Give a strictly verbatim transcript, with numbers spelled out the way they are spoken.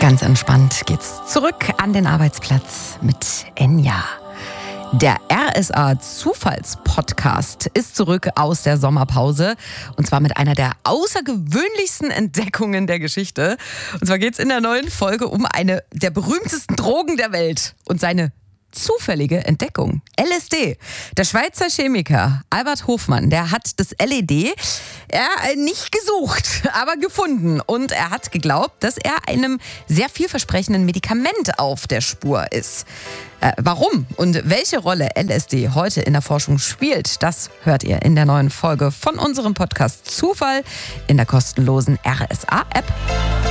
Ganz entspannt geht's zurück an den Arbeitsplatz mit Enya. Der R S A-Zufallspodcast ist zurück aus der Sommerpause und zwar mit einer der außergewöhnlichsten Entdeckungen der Geschichte. Und zwar geht's in der neuen Folge um eine der berühmtesten Drogen der Welt und seine zufällige Entdeckung. L S D. Der Schweizer Chemiker Albert Hofmann, der hat das L E D ja, nicht gesucht, aber gefunden. Und er hat geglaubt, dass er einem sehr vielversprechenden Medikament auf der Spur ist. Äh, warum und welche Rolle L S D heute in der Forschung spielt, das hört ihr in der neuen Folge von unserem Podcast Zufall in der kostenlosen R S A-App.